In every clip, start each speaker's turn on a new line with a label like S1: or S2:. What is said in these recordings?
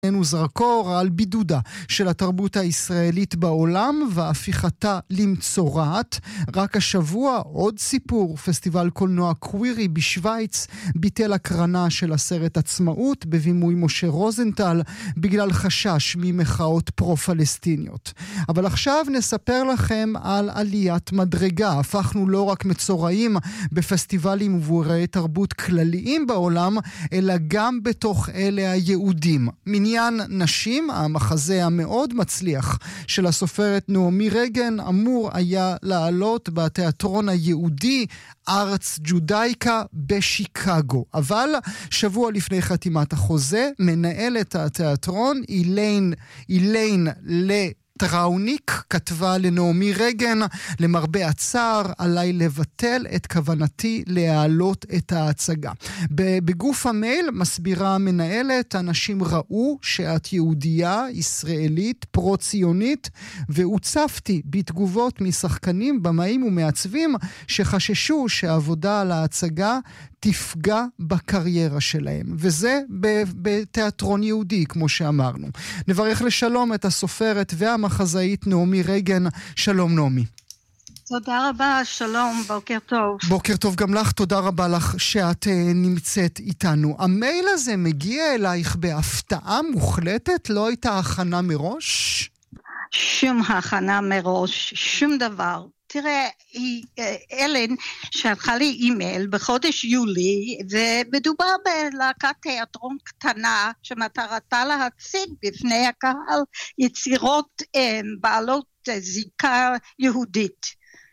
S1: זרקור על בידודה של התרבות הישראלית בעולם והפיכתה למצורעת. רק השבוע עוד סיפור, פסטיבל קולנוע קווירי בשוויץ ביטל הקרנה של הסרט עצמאות בבימוי משה רוזנטל בגלל חשש ממחאות פרו-פלסטיניות. אבל עכשיו נספר לכם על עליית מדרגה. הפכנו לא רק מצורעים בפסטיבלים ובאירועי תרבות כלליים בעולם, אלא גם בתוך אלה היהודים. מניין נשים, המחזה המאוד מצליח של הסופרת נעמי רגן, אמור היה לעלות בתיאטרון היהודי ארץ ג'ודאיקה בשיקגו. אבל שבוע לפני חתימת החוזה, מנהלת התיאטרון אילן טראוניק כתבה לנעמי רגן, למרבה הצער עליי לבטל את כוונתי להעלות את ההצגה. בגוף המייל מסבירה המנהלת, אנשים ראו שאת יהודייה, ישראלית, פרו-ציונית, והוצפתי בתגובות משחקנים, במאים ומעצבים שחששו שהעבודה על ההצגה תפגע בקריירה שלהם. וזה בתיאטרון יהודי, כמו שאמרנו. נברך לשלום את הסופרת והמחזאית נעמי רגן. שלום נעמי.
S2: תודה רבה, שלום, בוקר טוב.
S1: בוקר טוב גם לך, תודה רבה לך שאת נמצאת איתנו. המייל הזה מגיע אלייך בהפתעה מוחלטת? לא הייתה הכנה מראש?
S2: שום הכנה מראש, שום דבר. תראה, אלן שלחה לי אימייל בחודש יולי, ומדובר בלהקת תיאטרון קטנה, שמטרתה להציג בפני הקהל יצירות בעלות זיקה יהודית.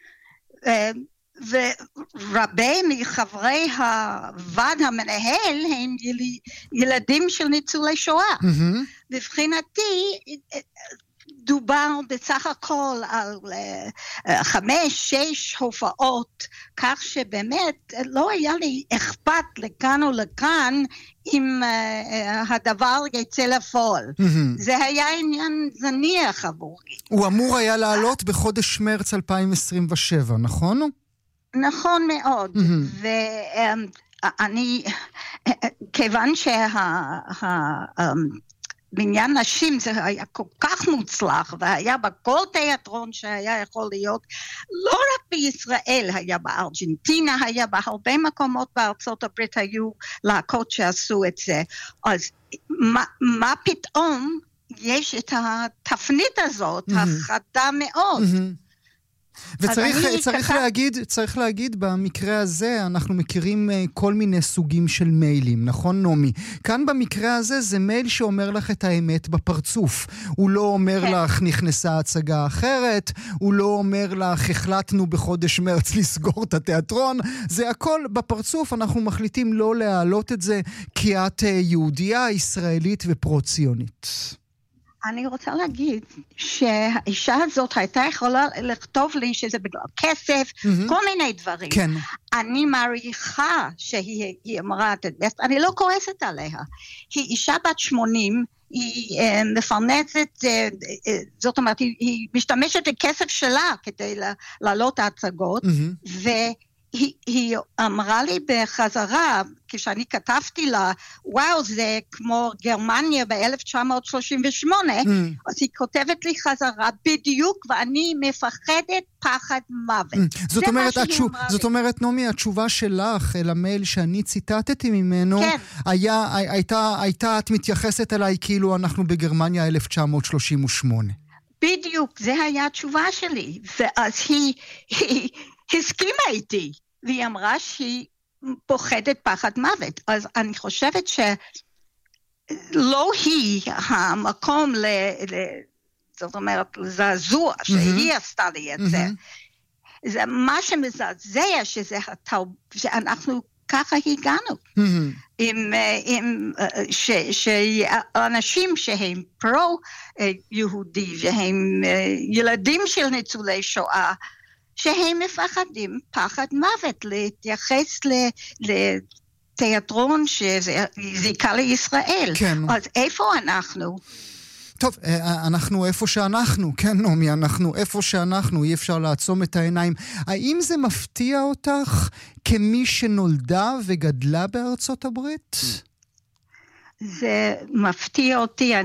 S2: ורבי מחברי הוועד המנהל הם ילדים של ניצולי שואה. בבחינתי, דובר בסך הכל על 5-6 הופעות, כך שבאמת לא היה לי אכפת לכאן או לכאן אם הדבר יצא לפועל. זה היה עניין זניח עבורי.
S1: הוא אמור היה לעלות בחודש מרץ 2027, נכון?
S2: נכון מאוד. ואני, כיוון בניין נשים זה היה כל כך מוצלח, והיה בכל תיאטרון שהיה יכול להיות, לא רק בישראל, היה בארגנטינה, היה בהרבה מקומות בארצות הברית, היו להקות שעשו את זה. אז מה פתאום יש את התפנית הזאת, החדה מאוד.
S1: וצריך להגיד במקרה הזה, אנחנו מכירים כל מיני סוגים של מיילים, נכון נעמי? כאן במקרה הזה זה מייל שאומר לך את האמת בפרצוף. הוא לא אומר לך נכנסה הצגה אחרת, הוא לא אומר לך החלטנו בחודש מרץ לסגור את התיאטרון, זה הכל בפרצוף. אנחנו מחליטים לא להעלות את זה כי את יהודייה, ישראלית ופרו-ציונית.
S2: אני רוצה להגיד שהאישה הזאת הייתה יכולה לכתוב לי שזה בגלל כסף, כל מיני דברים. כן. אני מעריכה שהיא אמרה את זה, אני לא כועסת עליה. היא אישה בת 80, היא מפרנסת, זאת אומרת, היא משתמשת בכסף שלה כדי לעלות ההצגות, היא אמרה לי בחזרה, כשאני כתבתי לה, וואו, זה כמו גרמניה ב-1938, אז היא כותבת לי חזרה בדיוק, ואני מפחדת פחד מוות.
S1: זאת אומרת, נעמי, התשובה שלך אל המייל שאני ציטטתי ממנו, הייתה, את מתייחסת אליי כאילו אנחנו בגרמניה 1938.
S2: בדיוק, זה היה התשובה שלי, ואז היא הסכימה איתי, והיא אמרה שהיא פוחדת פחד מוות. אז אני חושבת שלא היא המקום זאת אומרת, לזעזוע, שהיא עשתה לי את זה. זה מה שמזעזע, שאנחנו ככה הגענו. שאנשים שהם פרו-יהודי, והם ילדים של ניצולי שואה, שהם מפחדים פחד מוות להתייחס לתיאטרון שזיקה לישראל. כן. אז איפה אנחנו?
S1: טוב, אנחנו איפה שאנחנו, כן נעמי, אנחנו איפה שאנחנו, אי אפשר לעצום את העיניים. האם זה מפתיע אותך כמי שנולדה וגדלה בארצות הברית?
S2: זה מפתיע אותי,